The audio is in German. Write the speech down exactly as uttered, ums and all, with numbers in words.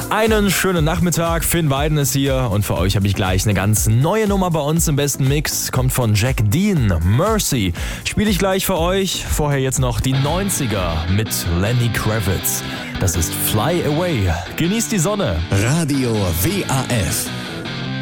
Einen schönen Nachmittag, Finn Weiden ist hier und für euch habe ich gleich eine ganz neue Nummer bei uns im besten Mix. Kommt von Jack Dean, Mercy. Spiele ich gleich für euch. Vorher jetzt noch die neunziger mit Lenny Kravitz. Das ist Fly Away. Genießt die Sonne. Radio W A F.